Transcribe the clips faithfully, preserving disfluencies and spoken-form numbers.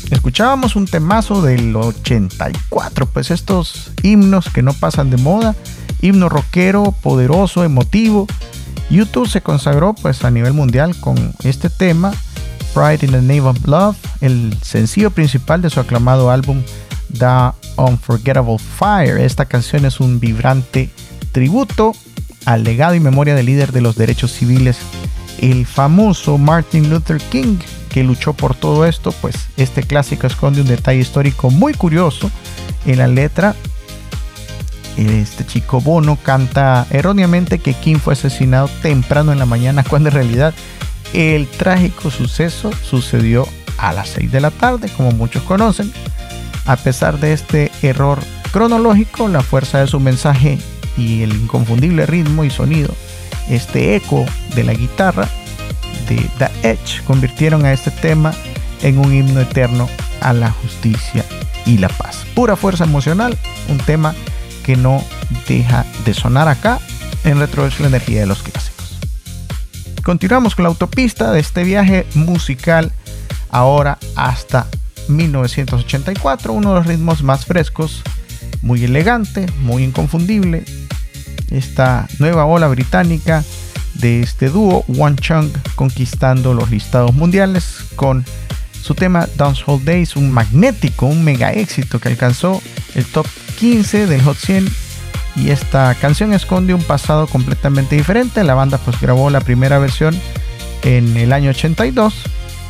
Escuchábamos un temazo del ochenta y cuatro, pues estos himnos que no pasan de moda, himno rockero, poderoso, emotivo. U dos se consagró pues a nivel mundial con este tema, Pride in the Name of Love, el sencillo principal de su aclamado álbum The Unforgettable Fire. Esta canción es un vibrante tributo al legado y memoria del líder de los derechos civiles, el famoso Martin Luther King, que luchó por todo esto. Pues este clásico esconde un detalle histórico muy curioso. En la letra, este chico Bono canta erróneamente que King fue asesinado temprano en la mañana, cuando en realidad el trágico suceso sucedió a las seis de la tarde, como muchos conocen. A pesar de este error cronológico, la fuerza de su mensaje y el inconfundible ritmo y sonido, este eco de la guitarra de The Edge, convirtieron a este tema en un himno eterno a la justicia y la paz. Pura fuerza emocional, un tema que no deja de sonar acá en Retroversión la Energía de los Clásicos. Continuamos con la autopista de este viaje musical ahora hasta mil novecientos ochenta y cuatro, uno de los ritmos más frescos, muy elegante, muy inconfundible. Esta nueva ola británica de este dúo, One Chunk, conquistando los listados mundiales con su tema Dancehall Days, un magnético, un mega éxito que alcanzó el top quince del Hot cien. Y esta canción esconde un pasado completamente diferente. La banda pues grabó la primera versión en el año ochenta y dos,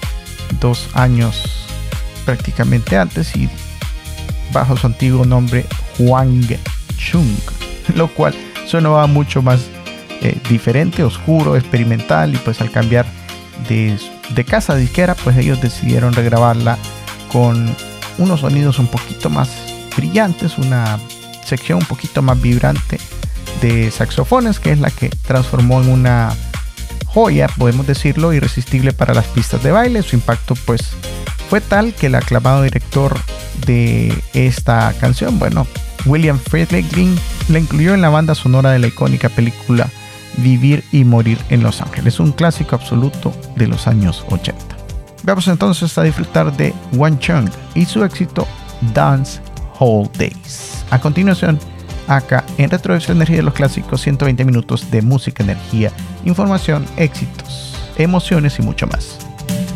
dos años prácticamente antes, y bajo su antiguo nombre Hwang Chung, lo cual sonaba mucho más eh, diferente, oscuro, experimental. Y pues al cambiar de, de casa disquera, pues ellos decidieron regrabarla con unos sonidos un poquito más brillantes, una sección un poquito más vibrante de saxofones, que es la que transformó en una joya, podemos decirlo, irresistible para las pistas de baile. Su impacto pues fue tal que el aclamado director de esta canción, bueno, William Friedkin, la incluyó en la banda sonora de la icónica película Vivir y Morir en Los Ángeles, un clásico absoluto de los años ochenta. Vamos entonces a disfrutar de One Chunk y su éxito Dance Whole Days. A continuación, acá en Retroversión Energía de los Clásicos, ciento veinte minutos de música, energía, información, éxitos, emociones y mucho más.